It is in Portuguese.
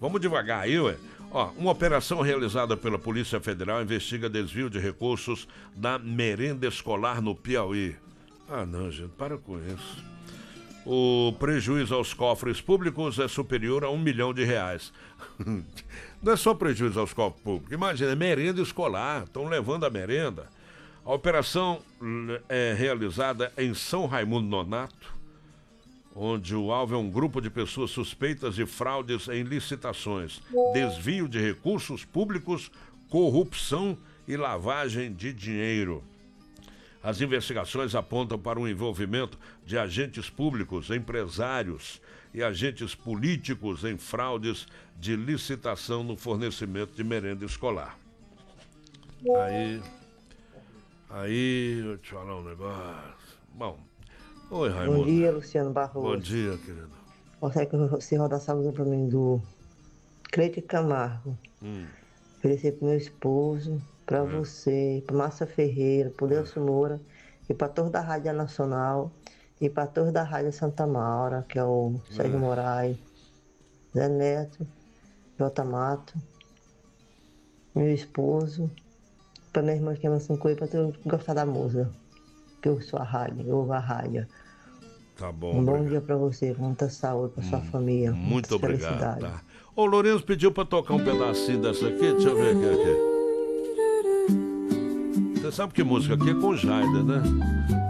Vamos devagar aí, ué. Ó, uma operação realizada pela Polícia Federal investiga desvio de recursos da merenda escolar no Piauí. Ah, não, gente, para com isso. O prejuízo aos cofres públicos é superior a R$ 1 milhão. Não é só prejuízo aos cofres públicos. Imagina, é merenda escolar, estão levando a merenda. A operação é realizada em São Raimundo Nonato, onde o alvo é um grupo de pessoas suspeitas de fraudes em licitações, desvio de recursos públicos, corrupção e lavagem de dinheiro. As investigações apontam para o envolvimento de agentes públicos, empresários e agentes políticos em fraudes de licitação no fornecimento de merenda escolar. Aí, eu te falar um negócio. Bom, oi, Raimundo. Bom dia, Luciano Barroso. Bom dia, querido. Gostaria que você rodasse a música para mim do Cleide Camargo. Oferecer pro meu esposo, para você, para Márcia Ferreira, para Delcio Moura, e para todos da Rádio Nacional, e para todos da Rádio Santa Maura, que é o Sérgio Moraes, Zé Neto, Jota Mato, meu esposo, para minha irmã que ama 5 para tu gostar da música, que eu sou a rádio, eu ouvo a rádio. Tá bom. Um bom dia para você, com muita saúde para sua família. Muito obrigado. Felicidade. Tá. O Lourenço pediu para tocar um pedacinho dessa aqui, deixa eu ver aqui. Você sabe que música aqui é com Jaida, né?